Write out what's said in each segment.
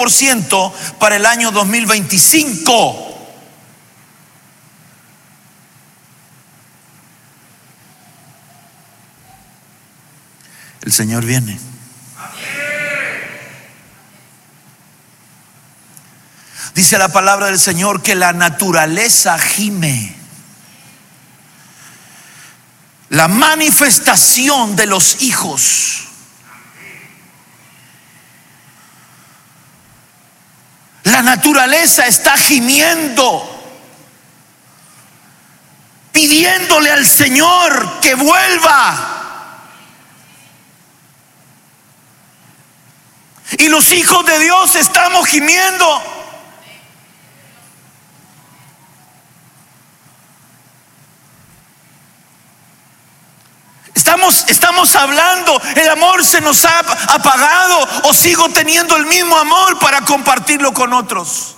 para el año 2025. El Señor viene. Dice la palabra del Señor que la naturaleza gime. La manifestación de los hijos. La naturaleza está gimiendo, pidiéndole al Señor que vuelva. Y los hijos de Dios estamos gimiendo. Estamos hablando, el amor se nos ha apagado o sigo teniendo el mismo amor para compartirlo con otros.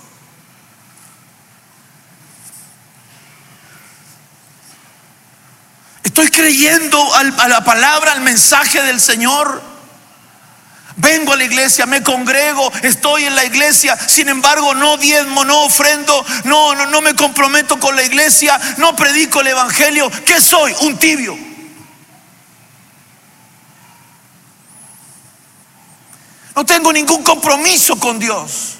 Estoy creyendo a la palabra, al mensaje del Señor. Vengo a la iglesia, me congrego, estoy en la iglesia, sin embargo no diezmo, no ofrendo, no me comprometo con la iglesia, no predico el evangelio. ¿Qué soy? Un tibio. No tengo ningún compromiso con Dios.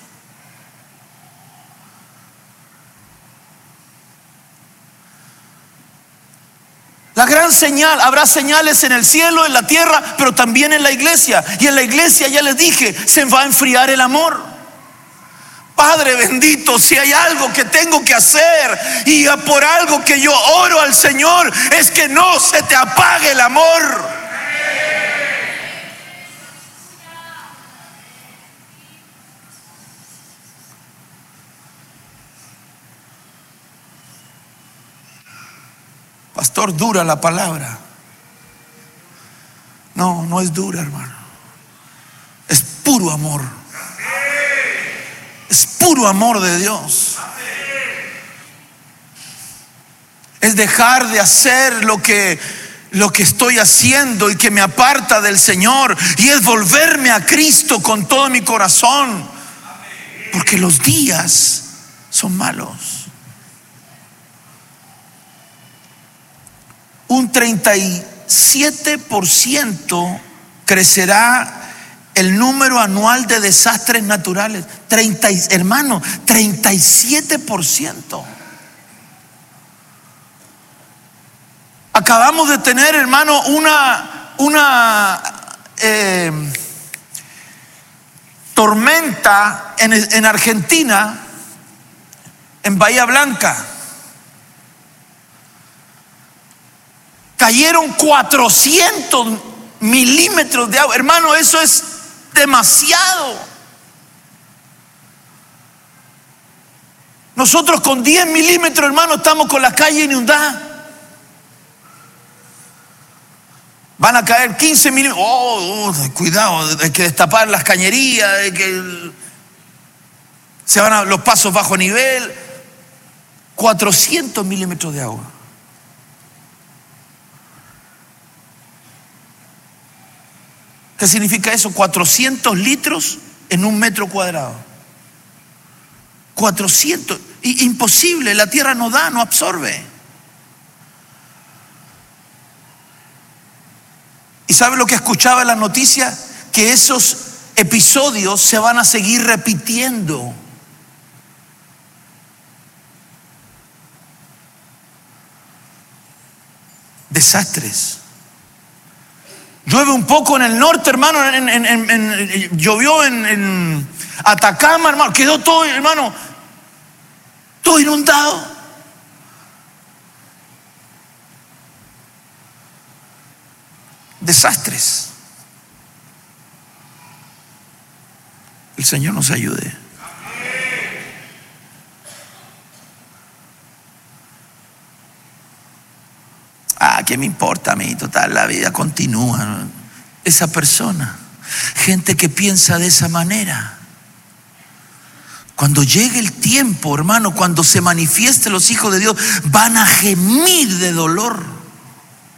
La gran señal, habrá señales en el cielo, en la tierra, pero también en la iglesia. Y en la iglesia, ya les dije, se va a enfriar el amor. Padre bendito, si hay algo que tengo que hacer y por algo que yo oro al Señor, es que no se te apague el amor. Pastor, dura la palabra. No es dura, hermano. Es puro amor. Es puro amor de Dios. Es dejar de hacer lo que estoy haciendo y que me aparta del Señor, y es volverme a Cristo con todo mi corazón, porque los días son malos. Un 37% crecerá el número anual de desastres naturales. 37%. Acabamos de tener, hermano, una tormenta en Argentina, en Bahía Blanca. Cayeron 400 milímetros de agua. Hermano, eso es demasiado. Nosotros con 10 milímetros, hermano, estamos con la calle inundada. Van a caer 15 milímetros. Cuidado, hay que destapar las cañerías, se van a los pasos bajo nivel. 400 milímetros de agua. ¿Qué significa eso? 400 litros en 1 metro cuadrado. 400. Imposible, la tierra no da, no absorbe. ¿Y sabe lo que escuchaba en la noticia? Que esos episodios se van a seguir repitiendo. Desastres. Llueve un poco en el norte, hermano, llovió en Atacama, hermano, quedó todo, hermano, todo inundado. Desastres. El Señor nos ayude. ¿Qué me importa a mí? Total, la vida continúa, ¿no? Esa persona, gente que piensa de esa manera, cuando llegue el tiempo, hermano, cuando se manifiesten los hijos de Dios, van a gemir de dolor.